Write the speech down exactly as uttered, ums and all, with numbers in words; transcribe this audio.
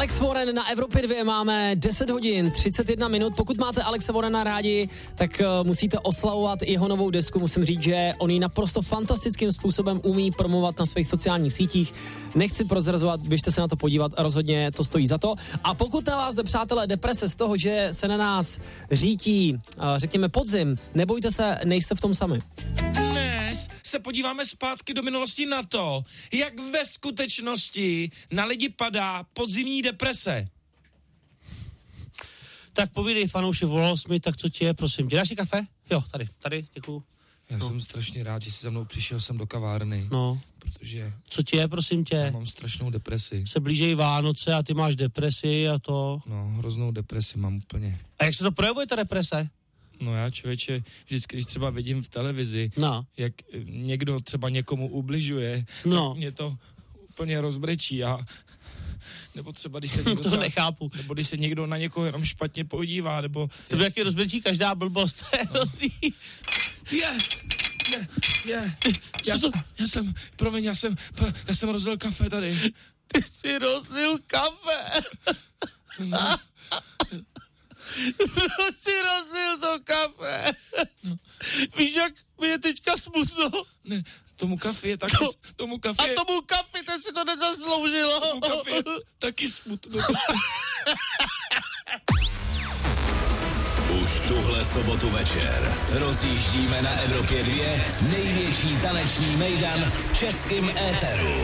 Alex Warren na Evropě dva, máme deset hodin třicet jedna minut. Pokud máte Alexa Warrena rádi, tak uh, musíte oslavovat jeho novou desku. Musím říct, že on ji naprosto fantastickým způsobem umí promovat na svých sociálních sítích. Nechci prozrazovat, běžte se na to podívat, rozhodně to stojí za to. A pokud na vás jde, přátelé, deprese z toho, že se na nás řítí, uh, řekněme, podzim, nebojte se, nejste v tom sami. Dnes se podíváme zpátky do minulosti na to, jak ve skutečnosti na lidi padá podzimní deprese. Tak povídej, fanouši, volal jsi mi, tak co ti je, prosím tě. Dáš si kafe? Jo, tady, tady, děkuju. Já no. jsem strašně rád, že jsi za mnou přišel sem do kavárny. No. Protože... Co ti je, prosím tě? Já mám strašnou depresi. Se blížejí Vánoce a ty máš depresi a to. No, hroznou depresi mám úplně. A jak se to projevuje, ta deprese? No já, člověče, vždycky, když třeba vidím v televizi, no. jak někdo třeba někomu ubližuje, no. tak mě to úplně rozbrečí a nebo třeba, když se někdo to třeba, nechápu. Nebo když se někdo na někoho jenom špatně podívá, nebo... To by jaký rozbrečí každá blbost, to je hrozný. Je, je, je. Já, já jsem, promiň, já jsem, já jsem rozlil kafe tady. Ty jsi rozlil kafe. No. Proč jsi rozlil to kafe? No. Víš, jak mi je teďka smutno? Ne, tomu kafe je taky... To, tomu kafe a tomu kafe, ten si to nezasloužilo. Tomu kafe je taky smutno. Už tuhle sobotu večer rozjíždíme na Evropě dva největší taneční mejdan v českém éteru.